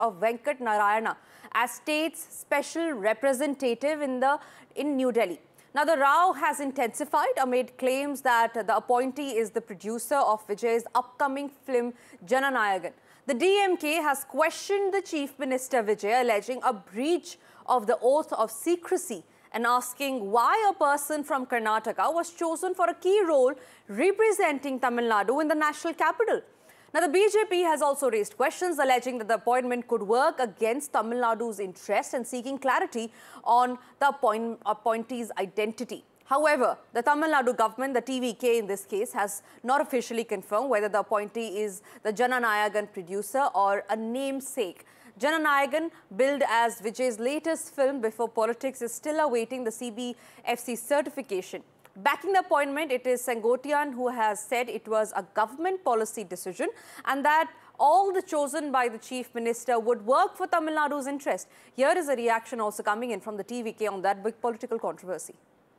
of Venkat Narayana as state's special representative in New Delhi. Now, the row has intensified amid claims that the appointee is the producer of Vijay's upcoming film Jananayagan. The DMK has questioned the Chief Minister Vijay, alleging a breach of the oath of secrecy and asking why a person from Karnataka was chosen for a key role representing Tamil Nadu in the national capital. Now, the BJP has also raised questions alleging that the appointment could work against Tamil Nadu's interest and seeking clarity on the appointee's identity. However, the Tamil Nadu government, the TVK in this case, has not officially confirmed whether the appointee is the Jananayagan producer or a namesake. Jananayagan, billed as Vijay's latest film before politics, is still awaiting the CBFC certification. Backing the appointment, it is Sengotian who has said it was a government policy decision and that all the chosen by the Chief Minister would work for Tamil Nadu's interest. Here is a reaction also coming in from the TVK on that big political controversy.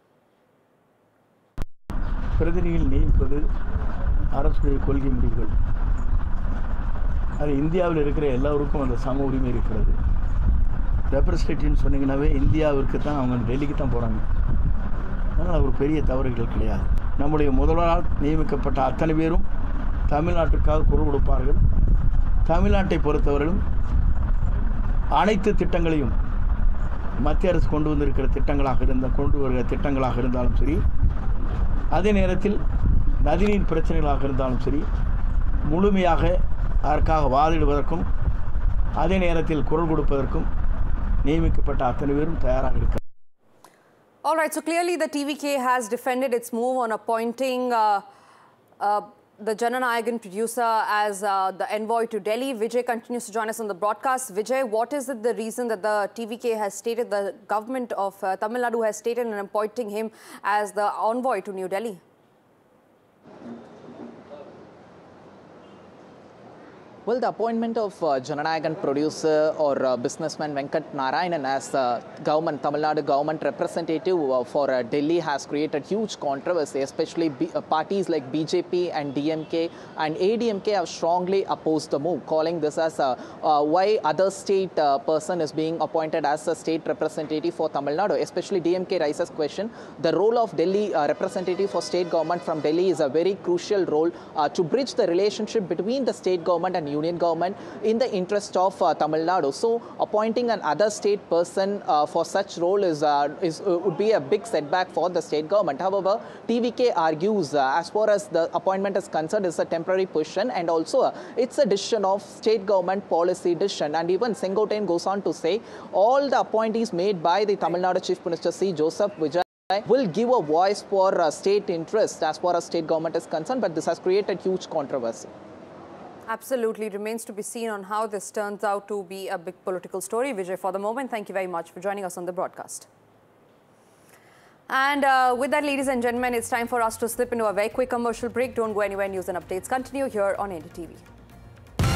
பிரதிநிதிகள் நியமிப்பது அரசுடைய கொள்கை முடிவுகள். அது இந்தியாவில் இருக்கிற எல்லாருக்கும் அந்த சம உரிமை இருக்கிறது. ரெப்ரசன்டேட்டிவ்னு சொன்னீங்கன்னாவே இந்தியாவிற்கு தான் அவங்க டெல்லிக்கு தான் போகிறாங்க. அதனால் ஒரு பெரிய தவறுகள் கிடையாது. நம்முடைய முதல்வரால் நியமிக்கப்பட்ட அத்தனை பேரும் தமிழ்நாட்டுக்காக குரல் கொடுப்பார்கள். தமிழ்நாட்டை பொறுத்தவரையிலும் அனைத்து திட்டங்களையும் மத்திய அரசு கொண்டு வந்திருக்கிற கொண்டு வருகிற திட்டங்களாக இருந்தாலும் சரி, அதே நேரத்தில் நதிநீர் பிரச்சனைகளாக இருந்தாலும் சரி, முழுமையாக அதற்காக வாதிடுவதற்கும் அதே நேரத்தில் குரல் கொடுப்பதற்கும் நியமிக்கப்பட்ட அத்தனை பேரும் தயாராக இருக்கிறார். All right, so clearly the TVK has defended its move on appointing the Jananayagan producer as the envoy to Delhi. Vijay continues to join us on the broadcast. Vijay, what is the reason that the TVK has stated, the government of Tamil Nadu has stated in appointing him as the envoy to New Delhi? Well, the appointment of Jananayagan producer or businessman Venkat Narayanan as government, Tamil Nadu government representative for Delhi has created huge controversy, especially parties like BJP and DMK and ADMK have strongly opposed the move, calling this as why other state person is being appointed as a state representative for Tamil Nadu. Especially DMK raises question, the role of Delhi representative for state government from Delhi is a very crucial role to bridge the relationship between the state government and union government in the interest of Tamil Nadu. So appointing an other state person for such role would be a big setback for the state government. However, TVK argues as far as the appointment is concerned, it's a temporary position and also it's a decision of state government policy decision. And even Sengotian goes on to say all the appointees made by the Tamil Nadu Chief Minister C. Joseph Vijay will give a voice for state interest as far as state government is concerned, but this has created huge controversy. Absolutely. It remains to be seen on how this turns out to be a big political story. Vijay, for the moment, thank you very much for joining us on the broadcast. And with that, ladies and gentlemen, it's time for us to slip into a very quick commercial break. Don't go anywhere. News and updates continue here on NDTV.